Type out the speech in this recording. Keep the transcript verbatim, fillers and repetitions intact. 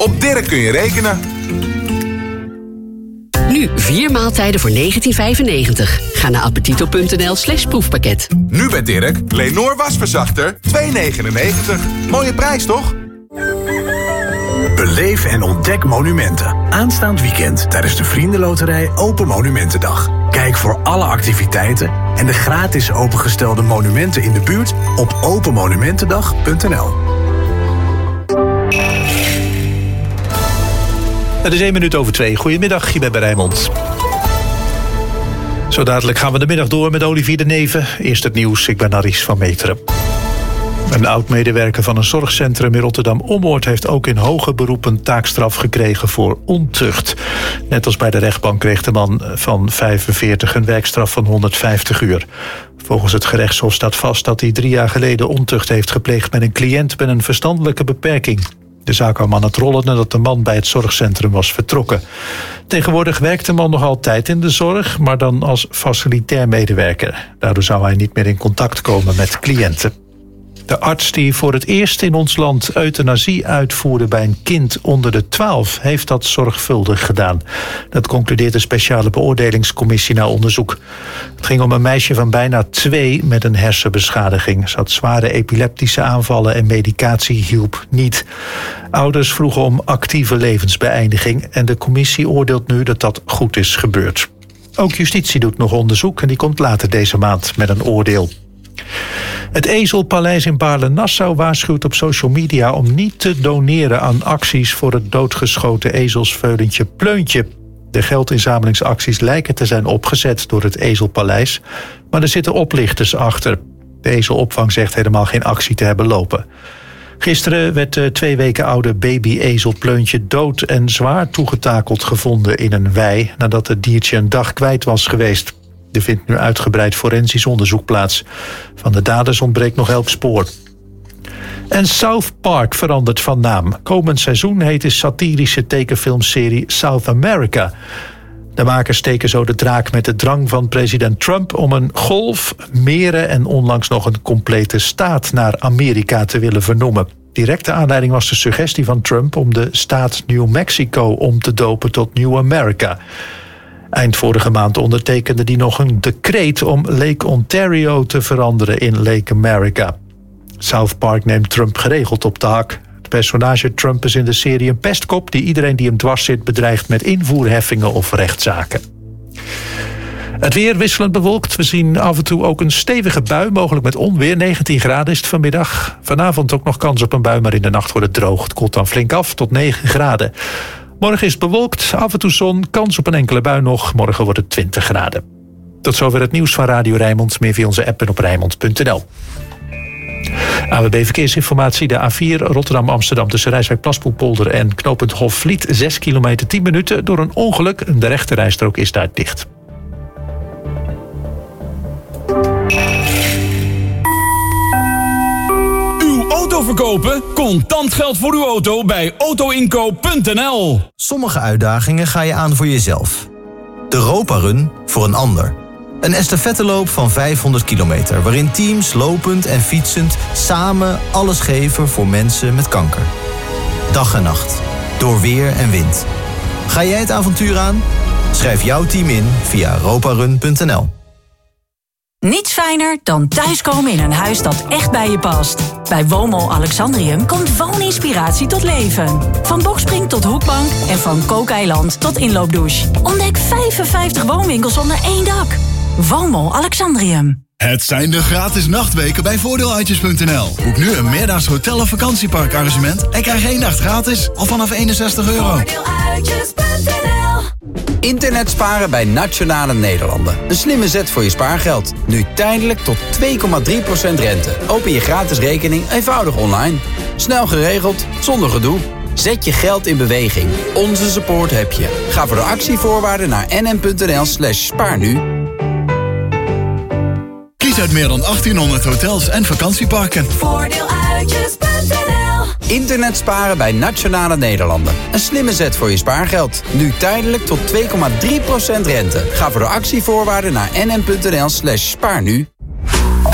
Op Dirk kun je rekenen. Nu vier maaltijden voor negentien vijfennegentig. Ga naar appetito.nl slash proefpakket. Nu bij Dirk, Lenor wasverzachter, twee negenennegentig. Mooie prijs, toch? Beleef en ontdek monumenten. Aanstaand weekend tijdens de Vriendenloterij Open Monumentendag. Kijk voor alle activiteiten en de gratis opengestelde monumenten in de buurt op open monumentendag punt n l. Het is één minuut over twee. Goedemiddag, je bent bij Rijnmond. Zo dadelijk gaan we de middag door met Olivier de Neven. Eerst het nieuws, ik ben Aris van Meteren. Een oud-medewerker van een zorgcentrum in Rotterdam-Ommoord heeft ook in hoger beroep een taakstraf gekregen voor ontucht. Net als bij de rechtbank kreeg de man van vijfenveertig een werkstraf van honderdvijftig uur. Volgens het gerechtshof staat vast dat hij drie jaar geleden ontucht heeft gepleegd met een cliënt met een verstandelijke beperking. De zaak kwam aan het rollen nadat de man bij het zorgcentrum was vertrokken. Tegenwoordig werkt de man nog altijd in de zorg, maar dan als facilitair medewerker. Daardoor zou hij niet meer in contact komen met cliënten. De arts die voor het eerst in ons land euthanasie uitvoerde bij een kind onder de twaalf... heeft dat zorgvuldig gedaan. Dat concludeert een speciale beoordelingscommissie na onderzoek. Het ging om een meisje van bijna twee met een hersenbeschadiging. Ze had zware epileptische aanvallen en medicatie hielp niet. Ouders vroegen om actieve levensbeëindiging... en de commissie oordeelt nu dat dat goed is gebeurd. Ook justitie doet nog onderzoek en die komt later deze maand met een oordeel. Het Ezelpaleis in Baarle-Nassau waarschuwt op social media om niet te doneren aan acties voor het doodgeschoten ezelsveulentje Pleuntje. De geldinzamelingsacties lijken te zijn opgezet door het Ezelpaleis, maar er zitten oplichters achter. De ezelopvang zegt helemaal geen actie te hebben lopen. Gisteren werd de twee weken oude baby-ezel Pleuntje dood en zwaar toegetakeld gevonden in een wei nadat het diertje een dag kwijt was geweest. Er vindt nu uitgebreid forensisch onderzoek plaats. Van de daders ontbreekt nog elk spoor. En South Park verandert van naam. Komend seizoen heet de satirische tekenfilmserie South America. De makers steken zo de draak met de drang van president Trump om een golf, meren en onlangs nog een complete staat naar Amerika te willen vernoemen. Directe aanleiding was de suggestie van Trump om de staat New Mexico om te dopen tot New America. Eind vorige maand ondertekende die nog een decreet om Lake Ontario te veranderen in Lake America. South Park neemt Trump geregeld op de hak. Het personage Trump is in de serie een pestkop die iedereen die hem dwars zit bedreigt met invoerheffingen of rechtszaken. Het weer wisselend bewolkt. We zien af en toe ook een stevige bui, mogelijk met onweer. negentien graden is het vanmiddag. Vanavond ook nog kans op een bui, maar in de nacht wordt het droog. Het koelt dan flink af tot negen graden. Morgen is het bewolkt, af en toe zon, kans op een enkele bui nog. Morgen wordt het twintig graden. Tot zover het nieuws van Radio Rijnmond. Meer via onze app en op rijnmond punt n l. A W B Verkeersinformatie, de A vier Rotterdam-Amsterdam tussen Rijswijk-Plaspoelpolder en knooppunt Hofvliet. zes kilometer, tien minuten door een ongeluk. De rechte rijstrook is daar dicht. Auto verkopen? Contant geld voor uw auto bij auto inkoop punt n l. Sommige uitdagingen ga je aan voor jezelf. De Europa Run voor een ander. Een estafetteloop van vijfhonderd kilometer... waarin teams lopend en fietsend samen alles geven voor mensen met kanker. Dag en nacht. Door weer en wind. Ga jij het avontuur aan? Schrijf jouw team in via europa run punt n l. Niets fijner dan thuiskomen in een huis dat echt bij je past. Bij Woonmol Alexandrium komt wooninspiratie tot leven. Van bokspring tot hoekbank en van kookeiland tot inloopdouche. Ontdek vijfenvijftig woonwinkels onder één dak. Woonmol Alexandrium. Het zijn de gratis nachtweken bij voordeeluitjes punt n l. Boek nu een meerdaags hotel- of vakantieparkarrangement en krijg één nacht gratis al vanaf eenenzestig euro. Voordeeluitjes punt n l. Internet sparen bij Nationale Nederlanden. Een slimme zet voor je spaargeld. Nu tijdelijk tot twee komma drie procent rente. Open je gratis rekening eenvoudig online. Snel geregeld, zonder gedoe. Zet je geld in beweging. Onze support heb je. Ga voor de actievoorwaarden naar n n punt n l slash spaar nu. Kies uit meer dan achttienhonderd hotels en vakantieparken. Voordeeluitjes punt n l. Internet sparen bij Nationale Nederlanden. Een slimme zet voor je spaargeld. Nu tijdelijk tot twee komma drie procent rente. Ga voor de actievoorwaarden naar n n punt n l slash spaar nu.